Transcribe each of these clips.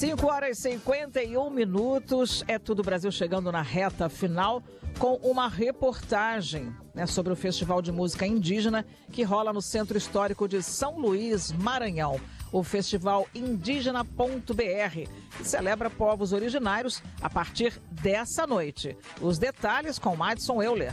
5h51, é Tudo Brasil chegando na reta final com uma reportagem, sobre o Festival de Música Indígena que rola no Centro Histórico de São Luís, Maranhão. O Festival Indígena.br, que celebra povos originários a partir dessa noite. Os detalhes com Madison Euler.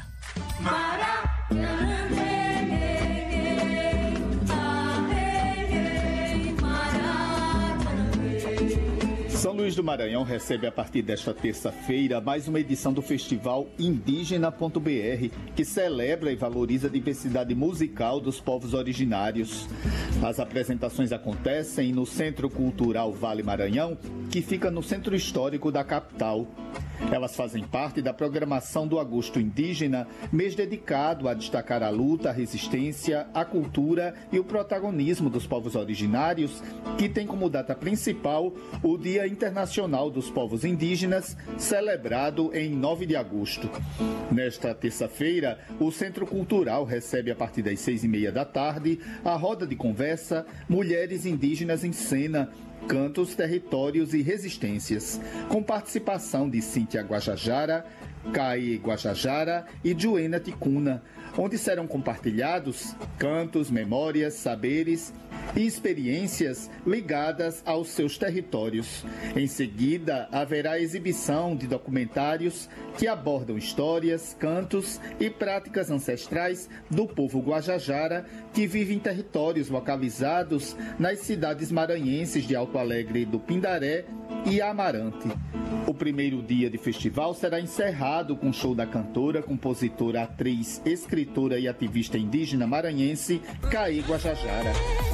São Luís do Maranhão recebe a partir desta terça-feira mais uma edição do Festival Indígena.br, que celebra e valoriza a diversidade musical dos povos originários. As apresentações acontecem no Centro Cultural Vale Maranhão, que fica no centro histórico da capital. Elas fazem parte da programação do Agosto Indígena, mês dedicado a destacar a luta, a resistência, a cultura e o protagonismo dos povos originários, que tem como data principal o Dia Internacional dos Povos Indígenas, celebrado em 9 de agosto. Nesta terça-feira, o Centro Cultural recebe a partir das 6h30 da tarde a roda de conversa Mulheres Indígenas em Cena, Cantos, Territórios e Resistências, com participação de Cíntia Guajajara, Caê Guajajara e Joena Ticuna, onde serão compartilhados cantos, memórias, saberes e experiências ligadas aos seus territórios. Em seguida, haverá exibição de documentários que abordam histórias, cantos e práticas ancestrais do povo Guajajara, que vive em territórios localizados nas cidades maranhenses de Alto Alegre do Pindaré e Amarante. O primeiro dia de festival será encerrado com o show da cantora, compositora, atriz, escritora e ativista indígena maranhense Caê Guajajara.